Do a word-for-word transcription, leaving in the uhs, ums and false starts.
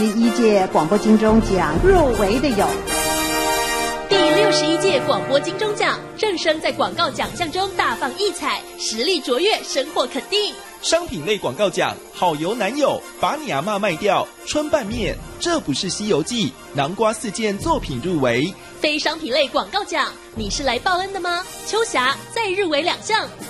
第一届广播金钟奖入围的有第六十一届广播金钟奖，正声在广告奖项中大放异彩，实力卓越，深获肯定。 商品类广告奖，好油男友，把你阿嬷卖掉，春拌面，这不是西游记，南瓜四件作品入围。 非商品类广告奖，你是来报恩的吗？秋霞再入围两项。